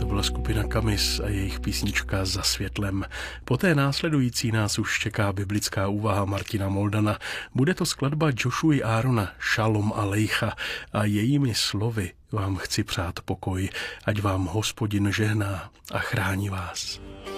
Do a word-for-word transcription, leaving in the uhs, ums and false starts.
To byla skupina Kamis a jejich písnička Za světlem. Poté následující nás už čeká biblická úvaha Martina Moldana. Bude to skladba Joshuy Aarona Šalom Alejcha a jejími slovy vám chci přát pokoj, ať vám Hospodin žehná a chrání vás.